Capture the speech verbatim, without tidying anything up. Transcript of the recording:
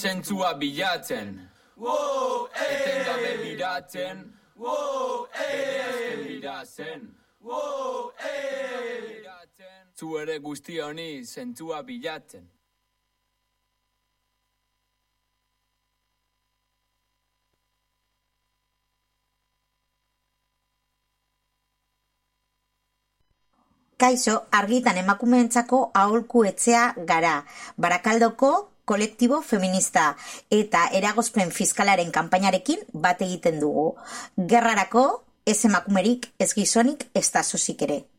Zentzua bilatzen, etengabe biratzen, bere azken bira zen. Zu ere guzti honi zentzua bilatzen. Kaixo, Argitan emakumeentzako aholku etxea gara, Barakaldoko kolektibo feminista eta eragozpen fiskalaren kanpainarekin bat egiten dugu. Gerrarako ez emakumerik, ez gizonik, ez da sosik ere.